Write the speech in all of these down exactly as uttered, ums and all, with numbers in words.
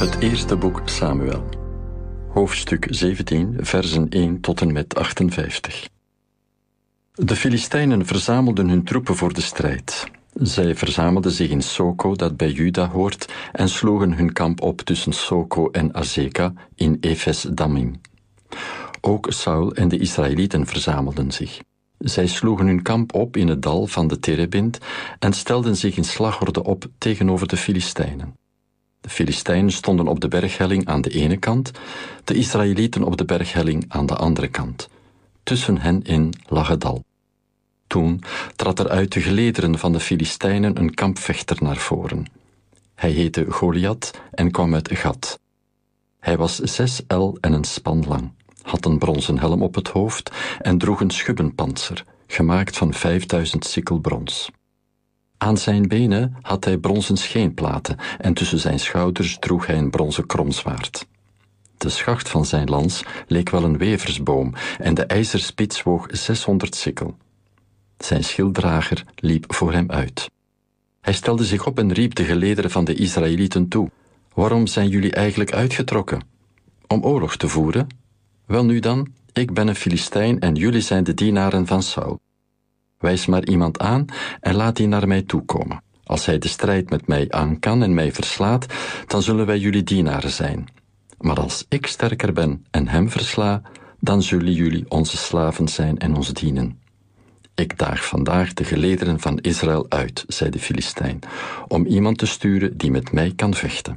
Het eerste boek Samuel. Hoofdstuk zeventien, versen één tot en met achtenvijftig. De Filistijnen verzamelden hun troepen voor de strijd. Zij verzamelden zich in Soko, dat bij Juda hoort, en sloegen hun kamp op tussen Soko en Azeka in Efes Dammim. Ook Saul en de Israëlieten verzamelden zich. Zij sloegen hun kamp op in het dal van de Terebint en stelden zich in slagorde op tegenover de Filistijnen. De Filistijnen stonden op de berghelling aan de ene kant, de Israëlieten op de berghelling aan de andere kant. Tussen hen in lag het dal. Toen trad er uit de gelederen van de Filistijnen een kampvechter naar voren. Hij heette Goliath en kwam uit Gat. Hij was zes el en een span lang, had een bronzen helm op het hoofd en droeg een schubbenpantser, gemaakt van vijfduizend sikkel brons. Aan zijn benen had hij bronzen scheenplaten en tussen zijn schouders droeg hij een bronzen kromzwaard. De schacht van zijn lans leek wel een weversboom en de ijzerspits woog zeshonderd sikkel. Zijn schilddrager liep voor hem uit. Hij stelde zich op en riep de gelederen van de Israëlieten toe. Waarom zijn jullie eigenlijk uitgetrokken? Om oorlog te voeren? Welnu dan, ik ben een Filistijn en jullie zijn de dienaren van Saul. Wijs maar iemand aan en laat die naar mij toekomen. Als hij de strijd met mij aan kan en mij verslaat, dan zullen wij jullie dienaren zijn. Maar als ik sterker ben en hem versla, dan zullen jullie onze slaven zijn en ons dienen. Ik daag vandaag de gelederen van Israël uit, zei de Filistijn, om iemand te sturen die met mij kan vechten.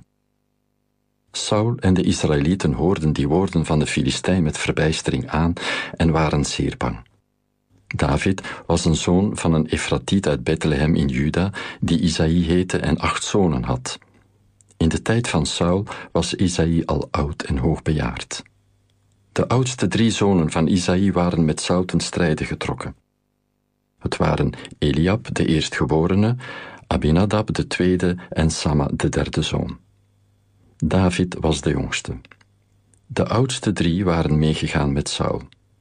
Saul en de Israëlieten hoorden die woorden van de Filistijn met verbijstering aan en waren zeer bang. David was een zoon van een Efratiet uit Bethlehem in Juda, die Isaï heette en acht zonen had. In de tijd van Saul was Isaï al oud en hoogbejaard. De oudste drie zonen van Isaï waren met Saul ten strijde getrokken. Het waren Eliab, de eerstgeborene, Abinadab, de tweede en Samma, de derde zoon. David was de jongste. De oudste drie waren meegegaan met Saul.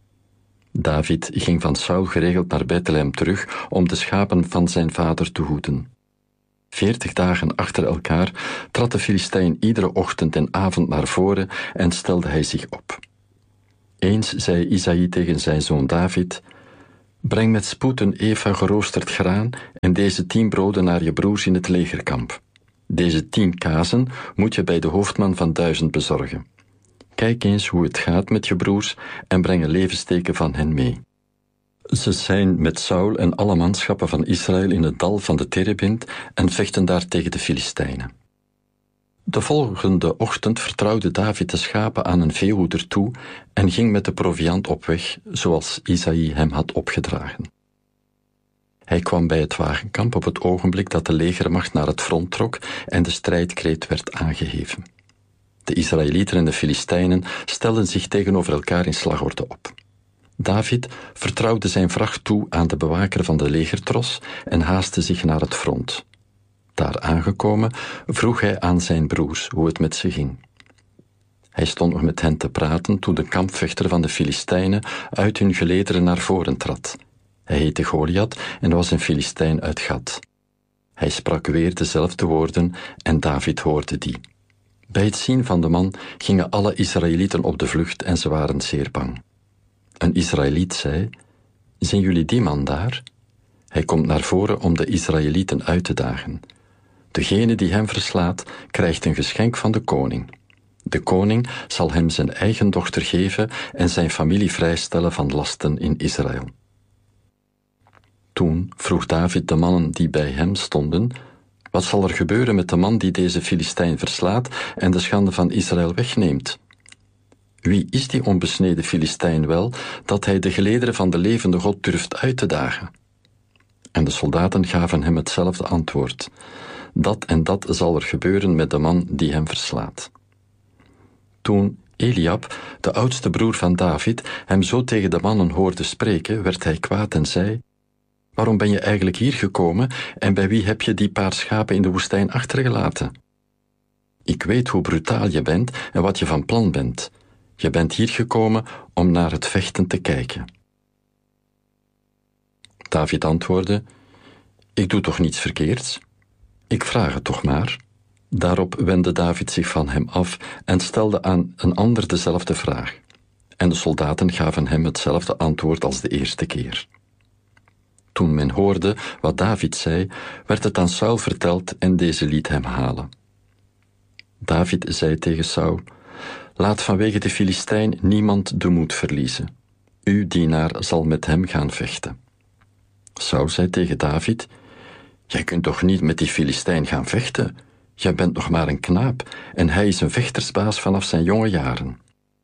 David ging van Saul geregeld naar Bethlehem terug om de schapen van zijn vader te hoeden. Veertig dagen achter elkaar trad de Filistijn iedere ochtend en avond naar voren en stelde hij zich op. Eens zei Isaï tegen zijn zoon David: breng met spoed een eva geroosterd graan en deze tien broden naar je broers in het legerkamp. Deze tien kazen moet je bij de hoofdman van duizend bezorgen. Kijk eens hoe het gaat met je broers en breng een levenssteken van hen mee. Ze zijn met Saul en alle manschappen van Israël in het dal van de Terebint en vechten daar tegen de Filistijnen. De volgende ochtend vertrouwde David de schapen aan een veehoeder toe en ging met de proviand op weg, zoals Isaï hem had opgedragen. Hij kwam bij het wagenkamp op het ogenblik dat de legermacht naar het front trok en de strijdkreet werd aangeheven. De Israëlieten en de Filistijnen stelden zich tegenover elkaar in slagorde op. David vertrouwde zijn vracht toe aan de bewaker van de legertros en haastte zich naar het front. Daar aangekomen vroeg hij aan zijn broers hoe het met ze ging. Hij stond nog met hen te praten toen de kampvechter van de Filistijnen uit hun gelederen naar voren trad. Hij heette Goliath en was een Filistijn uit Gat. Hij sprak weer dezelfde woorden en David hoorde die. Bij het zien van de man gingen alle Israëlieten op de vlucht en ze waren zeer bang. Een Israëliet zei: zijn jullie die man daar? Hij komt naar voren om de Israëlieten uit te dagen. Degene die hem verslaat, krijgt een geschenk van de koning. De koning zal hem zijn eigen dochter geven en zijn familie vrijstellen van lasten in Israël. Toen vroeg David de mannen die bij hem stonden: wat zal er gebeuren met de man die deze Filistijn verslaat en de schande van Israël wegneemt? Wie is die onbesneden Filistijn wel, dat hij de gelederen van de levende God durft uit te dagen? En de soldaten gaven hem hetzelfde antwoord: dat en dat zal er gebeuren met de man die hem verslaat. Toen Eliab, de oudste broer van David, hem zo tegen de mannen hoorde spreken, werd hij kwaad en zei: waarom ben je eigenlijk hier gekomen en bij wie heb je die paar schapen in de woestijn achtergelaten? Ik weet hoe brutaal je bent en wat je van plan bent. Je bent hier gekomen om naar het vechten te kijken. David antwoordde: ik doe toch niets verkeerds? Ik vraag het toch maar. Daarop wendde David zich van hem af en stelde aan een ander dezelfde vraag. En de soldaten gaven hem hetzelfde antwoord als de eerste keer. Toen men hoorde wat David zei, werd het aan Saul verteld en deze liet hem halen. David zei tegen Saul: laat vanwege de Filistijn niemand de moed verliezen. Uw dienaar zal met hem gaan vechten. Saul zei tegen David: jij kunt toch niet met die Filistijn gaan vechten? Jij bent nog maar een knaap en hij is een vechtersbaas vanaf zijn jonge jaren.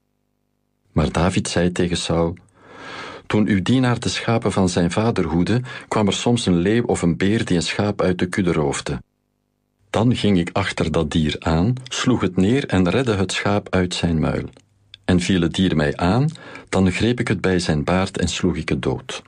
Maar David zei tegen Saul: toen uw dienaar de schapen van zijn vader hoedde, kwam er soms een leeuw of een beer die een schaap uit de kudde roofde. Dan ging ik achter dat dier aan, sloeg het neer en redde het schaap uit zijn muil. En viel het dier mij aan, dan greep ik het bij zijn baard en sloeg ik het dood.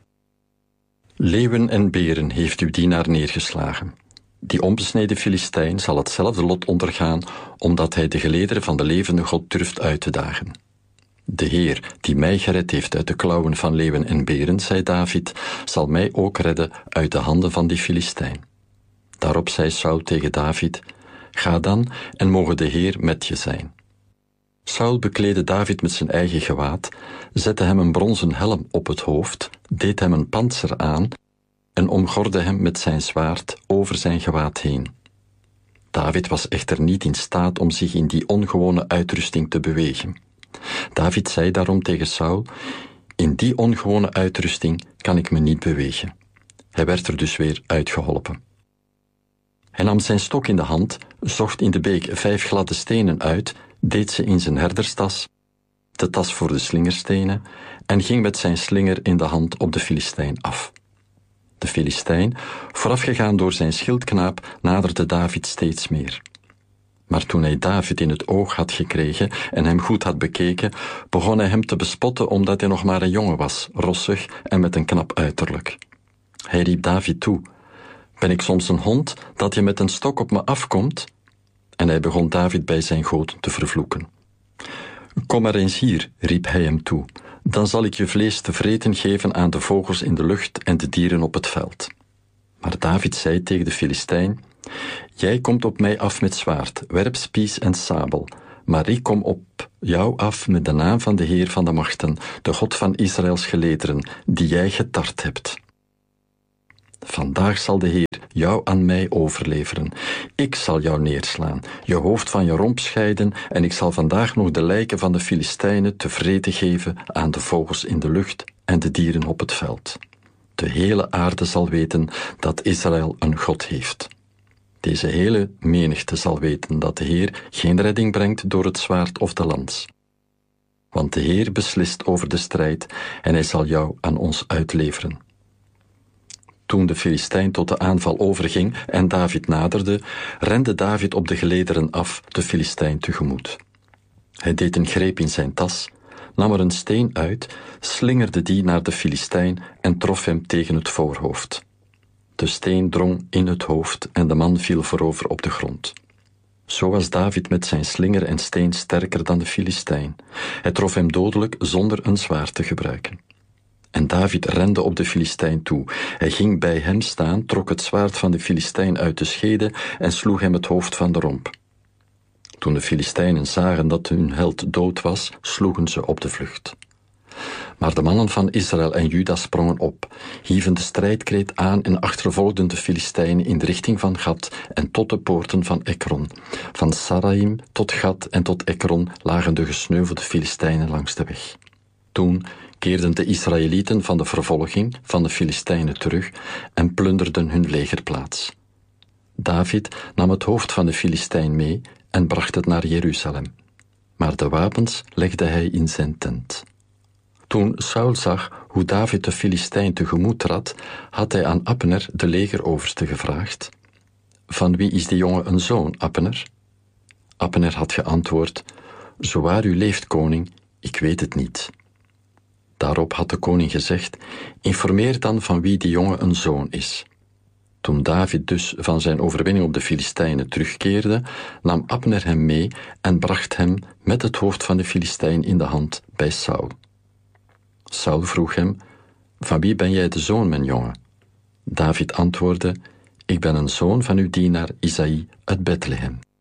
Leeuwen en beren heeft uw dienaar neergeslagen. Die onbesneden Filistijn zal hetzelfde lot ondergaan, omdat hij de gelederen van de levende God durft uit te dagen. De Heer, die mij gered heeft uit de klauwen van leeuwen en beren, zei David, zal mij ook redden uit de handen van die Filistijn. Daarop zei Saul tegen David: ga dan en moge de Heer met je zijn. Saul bekleedde David met zijn eigen gewaad, zette hem een bronzen helm op het hoofd, deed hem een pantser aan en omgordde hem met zijn zwaard over zijn gewaad heen. David was echter niet in staat om zich in die ongewone uitrusting te bewegen. David zei daarom tegen Saul: in die ongewone uitrusting kan ik me niet bewegen. Hij werd er dus weer uitgeholpen. Hij nam zijn stok in de hand, zocht in de beek vijf gladde stenen uit, deed ze in zijn herderstas, de tas voor de slingerstenen, en ging met zijn slinger in de hand op de Filistijn af. De Filistijn, voorafgegaan door zijn schildknaap, naderde David steeds meer. Maar toen hij David in het oog had gekregen en hem goed had bekeken, begon hij hem te bespotten omdat hij nog maar een jongen was, rossig en met een knap uiterlijk. Hij riep David toe: ben ik soms een hond dat je met een stok op me afkomt? En hij begon David bij zijn goot te vervloeken. Kom maar eens hier, riep hij hem toe, dan zal ik je vlees te vreten geven aan de vogels in de lucht en de dieren op het veld. Maar David zei tegen de Filistijn: jij komt op mij af met zwaard, werp, spies en sabel, maar ik kom op jou af met de naam van de Heer van de machten, de God van Israëls gelederen, die jij getart hebt. Vandaag zal de Heer jou aan mij overleveren. Ik zal jou neerslaan, je hoofd van je romp scheiden, en ik zal vandaag nog de lijken van de Filistijnen te vreten geven aan de vogels in de lucht en de dieren op het veld. De hele aarde zal weten dat Israël een God heeft. Deze hele menigte zal weten dat de Heer geen redding brengt door het zwaard of de lans. Want de Heer beslist over de strijd en hij zal jou aan ons uitleveren. Toen de Filistijn tot de aanval overging en David naderde, rende David op de gelederen af de Filistijn tegemoet. Hij deed een greep in zijn tas, nam er een steen uit, slingerde die naar de Filistijn en trof hem tegen het voorhoofd. De steen drong in het hoofd en de man viel voorover op de grond. Zo was David met zijn slinger en steen sterker dan de Filistijn. Hij trof hem dodelijk zonder een zwaard te gebruiken. En David rende op de Filistijn toe. Hij ging bij hem staan, trok het zwaard van de Filistijn uit de schede en sloeg hem het hoofd van de romp. Toen de Filistijnen zagen dat hun held dood was, sloegen ze op de vlucht. Maar de mannen van Israël en Juda sprongen op, hieven de strijdkreet aan en achtervolgden de Filistijnen in de richting van Gat en tot de poorten van Ekron. Van Saraim tot Gat en tot Ekron lagen de gesneuvelde Filistijnen langs de weg. Toen keerden de Israëlieten van de vervolging van de Filistijnen terug en plunderden hun legerplaats. David nam het hoofd van de Filistijn mee en bracht het naar Jeruzalem. Maar de wapens legde hij in zijn tent. Toen Saul zag hoe David de Filistijn tegemoet trad, had hij aan Abner, de legeroverste, gevraagd: van wie is die jongen een zoon, Abner? Abner had geantwoord: zo waar u leeft, koning, ik weet het niet. Daarop had de koning gezegd: informeer dan van wie die jongen een zoon is. Toen David dus van zijn overwinning op de Filistijnen terugkeerde, nam Abner hem mee en bracht hem met het hoofd van de Filistijn in de hand bij Saul. Saul vroeg hem: van wie ben jij de zoon, mijn jongen? David antwoordde: ik ben een zoon van uw dienaar Isaï uit Bethlehem.